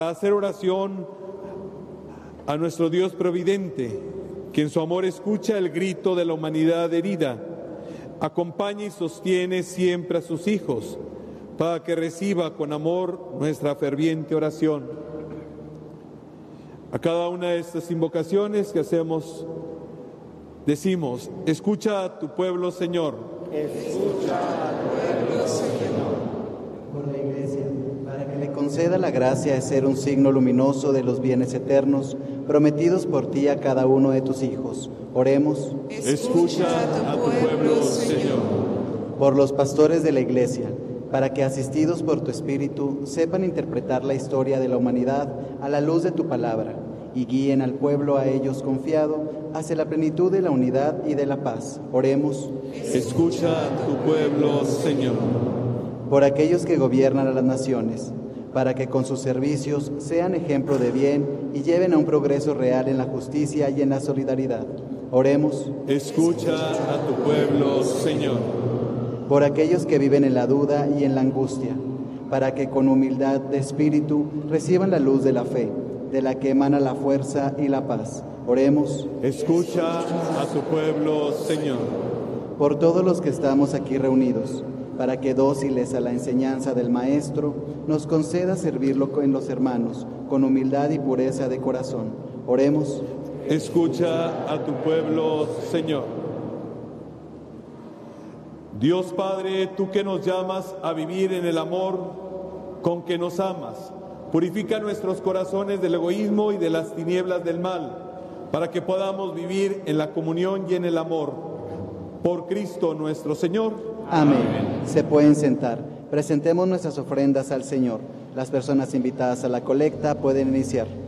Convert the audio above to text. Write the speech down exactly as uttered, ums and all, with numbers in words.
Hacer oración a nuestro Dios providente, que en su amor escucha el grito de la humanidad herida, acompaña y sostiene siempre a sus hijos, para que reciba con amor nuestra ferviente oración. A cada una de estas invocaciones que hacemos, decimos: escucha a tu pueblo, Señor. Escucha a tu pueblo, Señor. Por la Iglesia, para que le conceda la gracia de ser un signo luminoso de los bienes eternos prometidos por ti a cada uno de tus hijos. Oremos. Escucha a tu pueblo, Señor. Por los pastores de la Iglesia, para que, asistidos por tu Espíritu, sepan interpretar la historia de la humanidad a la luz de tu palabra y guíen al pueblo a ellos confiado hacia la plenitud de la unidad y de la paz. Oremos. Escucha a tu pueblo, Señor. Por aquellos que gobiernan a las naciones, para que con sus servicios sean ejemplo de bien y lleven a un progreso real en la justicia y en la solidaridad. Oremos. Escucha a tu pueblo, Señor. Por aquellos que viven en la duda y en la angustia, para que con humildad de espíritu reciban la luz de la fe, de la que emana la fuerza y la paz. Oremos. Escucha a tu pueblo, Señor. Por todos los que estamos aquí reunidos, para que, dóciles a la enseñanza del Maestro, nos conceda servirlo en los hermanos, con humildad y pureza de corazón. Oremos. Escucha a tu pueblo, Señor. Dios Padre, tú que nos llamas a vivir en el amor con que nos amas, purifica nuestros corazones del egoísmo y de las tinieblas del mal, para que podamos vivir en la comunión y en el amor. Por Cristo nuestro Señor. Amén. Amén. Se pueden sentar. Presentemos nuestras ofrendas al Señor. Las personas invitadas a la colecta pueden iniciar.